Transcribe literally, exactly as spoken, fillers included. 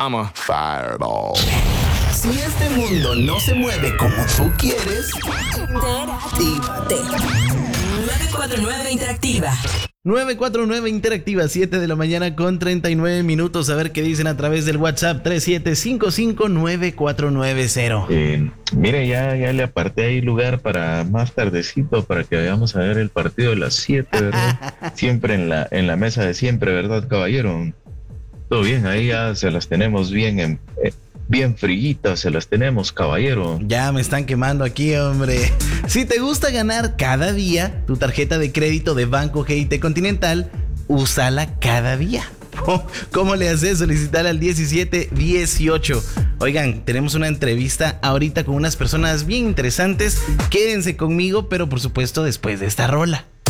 I'm a fireball. Si este mundo no se mueve como tú quieres, Interactívate. nueve cuatro nueve Interactiva. nueve cuatro nueve Interactiva, siete de la mañana con treinta y nueve minutos. A ver qué dicen a través del WhatsApp tres siete cinco cinco nueve cuatro nueve cero. Eh, mire, ya, ya le aparté ahí lugar para más tardecito para que vayamos a ver el partido de las siete, ¿verdad? Siempre en la, en la mesa de siempre, ¿verdad, caballero? Todo bien, ahí ya se las tenemos bien en... Eh, bien frillitas, se las tenemos, caballero. Ya me están quemando aquí, hombre. Si te gusta ganar cada día tu tarjeta de crédito de Banco G I T Continental, úsala cada día. ¿Cómo le haces? Solicitala al diecisiete dieciocho. Oigan, tenemos una entrevista ahorita con unas personas bien interesantes. Quédense conmigo, pero por supuesto después de esta rola.